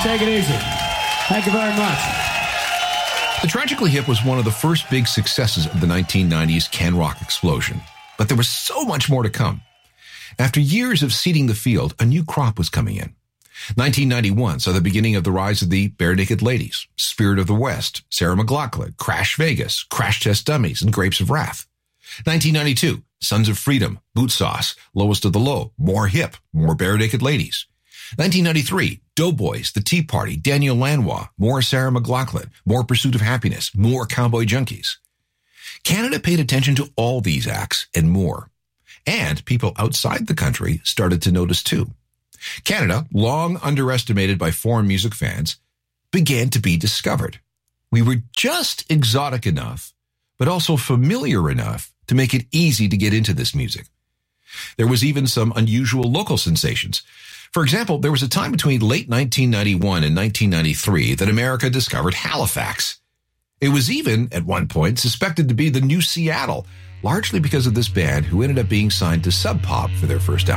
Take it easy. Thank you very much. The Tragically Hip was one of the first big successes of the 1990s Ken Rock explosion, but there was so much more to come. After years of seeding the field, a new crop was coming in. 1991 saw the beginning of the rise of the Barenaked Ladies, Spirit of the West, Sarah McLachlan, Crash Vegas, Crash Test Dummies, and Grapes of Wrath. 1992, Sons of Freedom, Boot Sauce, Lowest of the Low, more hip, more Barenaked Ladies. 1993, Doughboys, The Tea Party, Daniel Lanois, more Sarah McLachlan, more Pursuit of Happiness, more Cowboy Junkies. Canada paid attention to all these acts and more. And people outside the country started to notice too. Canada, long underestimated by foreign music fans, began to be discovered. We were just exotic enough, but also familiar enough to make it easy to get into this music. There was even some unusual local sensations. For example, there was a time between late 1991 and 1993 that America discovered Halifax. It was even, at one point, suspected to be the new Seattle, largely because of this band who ended up being signed to Sub Pop for their first album.